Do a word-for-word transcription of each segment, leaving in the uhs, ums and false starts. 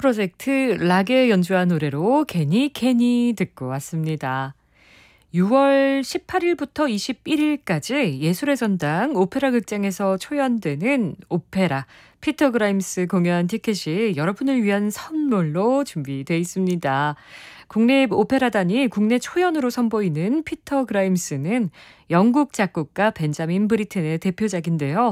프로젝트 락에 연주한 노래로 괜히 괜히 듣고 왔습니다. 유월 십팔일부터 이십일일까지 예술의 전당 오페라 극장에서 초연되는 오페라 피터 그라임스 공연 티켓이 여러분을 위한 선물로 준비되어 있습니다. 국립 오페라단이 국내 초연으로 선보이는 피터 그라임스는 영국 작곡가 벤자민 브리튼의 대표작인데요.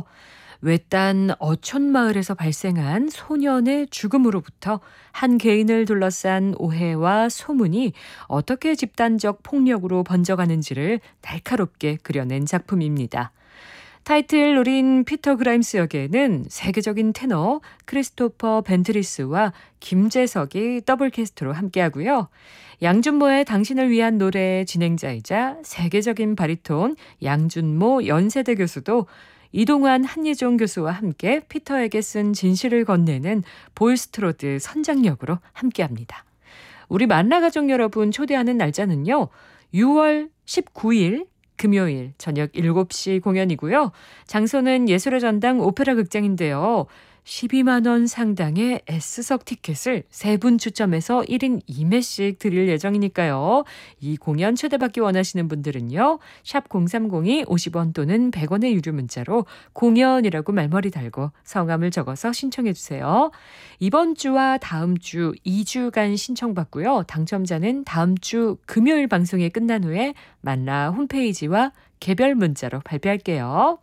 외딴 어촌마을에서 발생한 소년의 죽음으로부터 한 개인을 둘러싼 오해와 소문이 어떻게 집단적 폭력으로 번져가는지를 날카롭게 그려낸 작품입니다. 타이틀 노린 피터 그라임스 역에는 세계적인 테너 크리스토퍼 벤트리스와 김재석이 더블 캐스트로 함께하고요. 양준모의 당신을 위한 노래 진행자이자 세계적인 바리톤 양준모 연세대 교수도 이동환 한예종 교수와 함께 피터에게 쓴 진실을 건네는 볼스트로드 선장역으로 함께합니다. 우리 만나가족 여러분 초대하는 날짜는요. 유월 십구일 금요일 저녁 일곱 시 공연이고요. 장소는 예술의 전당 오페라 극장인데요. 십이만 원 상당의 S석 티켓을 세 분 추첨해서 일 인 이 매씩 드릴 예정이니까요. 이 공연 초대받기 원하시는 분들은요. 샵 공삼공이 오십 원 또는 백 원의 유료 문자로 공연이라고 말머리 달고 성함을 적어서 신청해 주세요. 이번 주와 다음 주 이 주간 신청받고요. 당첨자는 다음 주 금요일 방송이 끝난 후에 만나 홈페이지와 개별 문자로 발표할게요.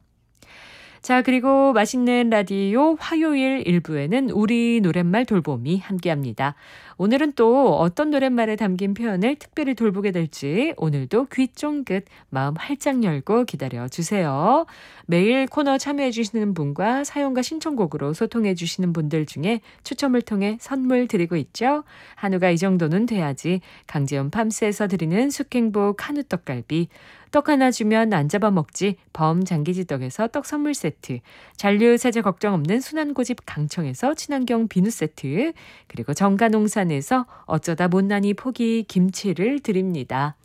자, 그리고 맛있는 라디오 화요일 일부에는 우리 노랫말 돌봄이 함께합니다. 오늘은 또 어떤 노랫말에 담긴 표현을 특별히 돌보게 될지 오늘도 귀 쫑긋 마음 활짝 열고 기다려주세요. 매일 코너 참여해 주시는 분과 사연과 신청곡으로 소통해 주시는 분들 중에 추첨을 통해 선물 드리고 있죠. 한우가 이 정도는 돼야지 강재훈 팜스에서 드리는 숙행복 한우 떡갈비, 떡 하나 주면 안 잡아먹지 범 장기지떡에서 떡 선물 세트, 잔류 세제 걱정 없는 순환고집 강청에서 친환경 비누 세트, 그리고 정가농산에서 어쩌다 못난이 포기 김치를 드립니다.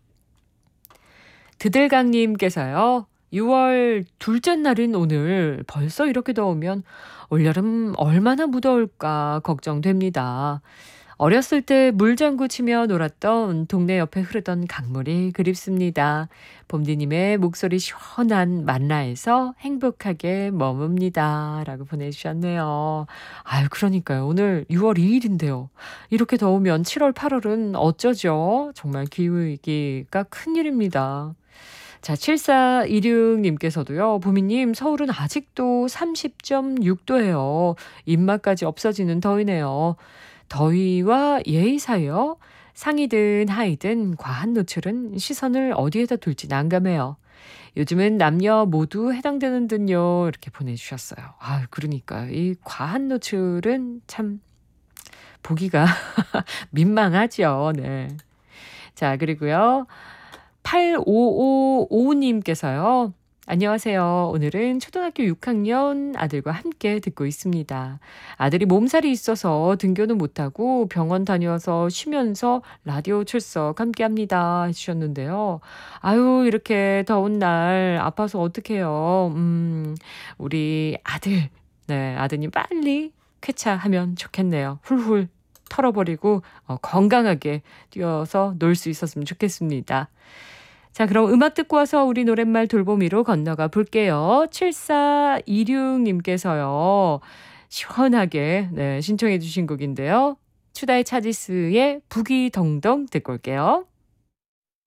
드들강님께서요. 유월 둘째 날인 오늘 벌써 이렇게 더우면 올여름 얼마나 무더울까 걱정됩니다. 어렸을 때 물장구 치며 놀았던 동네 옆에 흐르던 강물이 그립습니다. 봄디님의 목소리 시원한 만나에서 행복하게 머뭅니다. 라고 보내주셨네요. 아유, 그러니까요. 오늘 유월 이일인데요. 이렇게 더우면 칠월, 팔월은 어쩌죠? 정말 기후위기가 큰일입니다. 자, 칠사이육님께서도요. 보미님, 서울은 아직도 삼십 점 육 도예요. 입맛까지 없어지는 더위네요. 더위와 예의 사이요. 상이든 하이든 과한 노출은 시선을 어디에다 둘지 난감해요. 요즘은 남녀 모두 해당되는 듯요. 이렇게 보내주셨어요. 아, 그러니까요. 이 과한 노출은 참 보기가 민망하죠. 네. 자, 그리고요. 팔오오오님께서요. 안녕하세요. 오늘은 초등학교 육 학년 아들과 함께 듣고 있습니다. 아들이 몸살이 있어서 등교는 못하고 병원 다녀와서 쉬면서 라디오 출석 함께합니다 해주셨는데요. 아유, 이렇게 더운 날 아파서 어떡해요. 음, 우리 아들, 네, 아드님 빨리 쾌차하면 좋겠네요. 훌훌 털어버리고 어, 건강하게 뛰어서 놀 수 있었으면 좋겠습니다. 자, 그럼 음악 듣고 와서 우리 노랫말 돌보미로 건너가 볼게요. 칠사이육님께서요. 시원하게 네, 신청해 주신 곡인데요. 추다의 차지스의 부기덩덩 듣고 올게요.